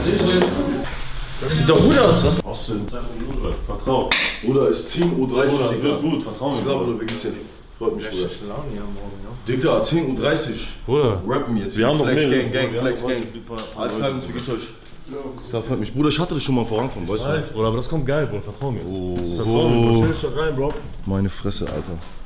Das sieht doch gut aus, was? Austin, vertrau. Bruder, ist Team U30. Bruder, das wird gut, vertrau mir. Bruder, wie geht's dir? Freut mich, Bruder. Dicker, Team U30. Bruder, rappen jetzt. Wir haben noch Flex mehr. Gang, Flex Gang. Alles klar, wie geht's euch? Das freut mich. Bruder, ich hatte das schon mal vorankommen, weißt du? Bruder, aber das kommt geil, Bruder, vertrau mir. Oh. Vertrau mir, Bruder. Stell dich doch rein, Bro. Meine Fresse, Alter.